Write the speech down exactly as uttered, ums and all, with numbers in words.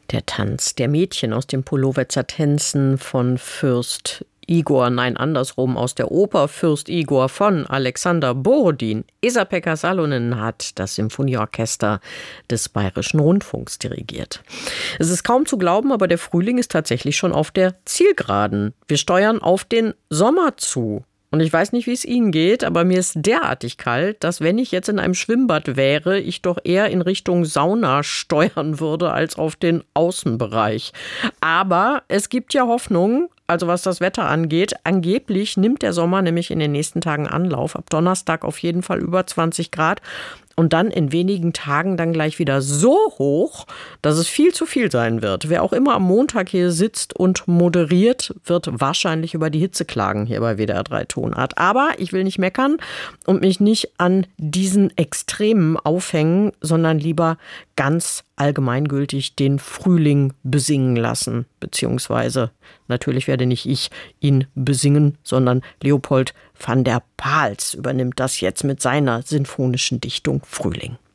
Der Tanz der Mädchen aus den Pulowetzer Tänzen von Fürst Igor, nein, andersrum, aus der Oper Fürst Igor von Alexander Borodin. Esa-Pekka Salonen hat das Symphonieorchester des Bayerischen Rundfunks dirigiert. Es ist kaum zu glauben, aber der Frühling ist tatsächlich schon auf der Zielgeraden. Wir steuern auf den Sommer zu. Und ich weiß nicht, wie es Ihnen geht, aber mir ist derartig kalt, dass wenn ich jetzt in einem Schwimmbad wäre, ich doch eher in Richtung Sauna steuern würde als auf den Außenbereich. Aber es gibt ja Hoffnung, also was das Wetter angeht. Angeblich nimmt der Sommer nämlich in den nächsten Tagen Anlauf. Ab Donnerstag auf jeden Fall über zwanzig Grad. Und dann in wenigen Tagen dann gleich wieder so hoch, dass es viel zu viel sein wird. Wer auch immer am Montag hier sitzt und moderiert, wird wahrscheinlich über die Hitze klagen hier bei W D R drei Tonart. Aber ich will nicht meckern und mich nicht an diesen Extremen aufhängen, sondern lieber ganz allgemeingültig den Frühling besingen lassen. Beziehungsweise natürlich werde nicht ich ihn besingen, sondern Leopold van der Pals übernimmt das jetzt mit seiner sinfonischen Dichtung Frühling.